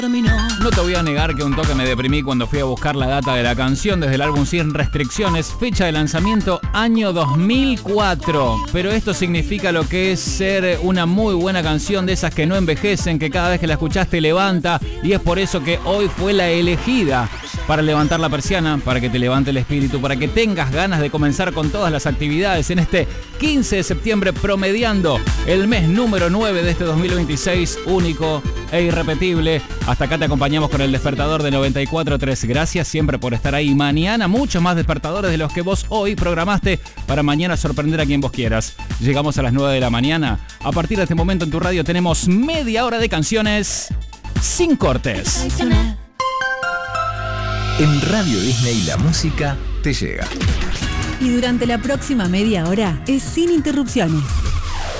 No te voy a negar que un toque me deprimí cuando fui a buscar la data de la canción desde el álbum Sin Restricciones, fecha de lanzamiento año 2004. Pero esto significa lo que es ser una muy buena canción, de esas que no envejecen, que cada vez que la escuchás te levanta, y es por eso que hoy fue la elegida para levantar la persiana, para que te levante el espíritu, para que tengas ganas de comenzar con todas las actividades en este 15 de septiembre, promediando el mes número 9 de este 2026, único e irrepetible. Hasta acá te acompañamos con el despertador de 94.3. Gracias siempre por estar ahí. Mañana muchos más despertadores de los que vos hoy programaste para mañana sorprender a quien vos quieras. Llegamos a las 9 de la mañana. A partir de este momento en tu radio tenemos media hora de canciones sin cortes. En Radio Disney la música te llega. Y durante la próxima media hora es sin interrupciones.